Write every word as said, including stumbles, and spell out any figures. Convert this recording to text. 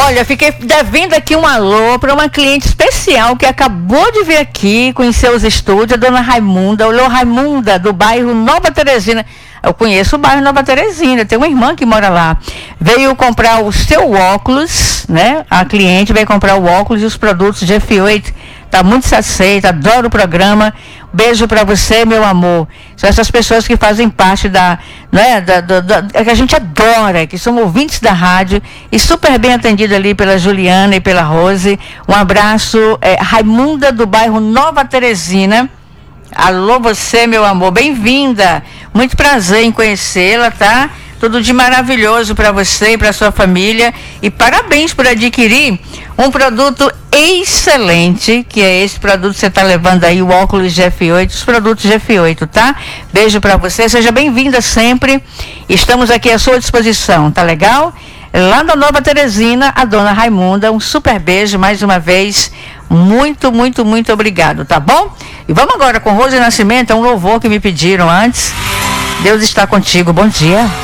Olha, fiquei devendo aqui um alô para uma cliente especial que acabou de vir aqui conhecer os estúdios, a dona Raimunda. Olô, Raimunda, do bairro Nova Teresina. Eu conheço o bairro Nova Teresina, tem uma irmã que mora lá. Veio comprar o seu óculos, né? A cliente veio comprar o óculos e os produtos G F oito. Tá muito satisfeita, adoro o programa. Beijo para você, meu amor. São essas pessoas que fazem parte da, né, da, da, da, que a gente adora, que são ouvintes da rádio e super bem atendido ali pela Juliana e pela Rose. Um abraço, é, Raimunda do bairro Nova Teresina. Alô você, meu amor, bem-vinda. Muito prazer em conhecê-la, tá? Tudo de maravilhoso para você e para sua família. E parabéns por adquirir um produto excelente, que é esse produto que você está levando aí, o óculos G F oito, os produtos G F oito, tá? Beijo para você, seja bem-vinda sempre. Estamos aqui à sua disposição, tá legal? Lá da Nova Teresina, a dona Raimunda, um super beijo mais uma vez. Muito, muito, muito obrigado, tá bom? E vamos agora com Rose Nascimento, um louvor que me pediram antes. Deus está contigo, bom dia.